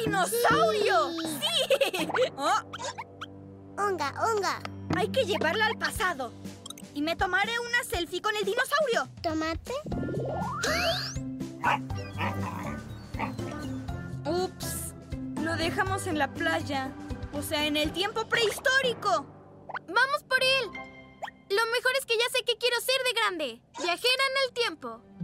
dinosaurio! ¡Sí! Oh, Onga, onga. hay que llevarla al pasado. Y me tomaré una selfie con el dinosaurio. ¿Tomate? Ups, lo dejamos en la playa. O sea, en el tiempo prehistórico. ¡Vamos por él! Lo mejor es que ya sé qué quiero ser de grande. Viajera en el tiempo.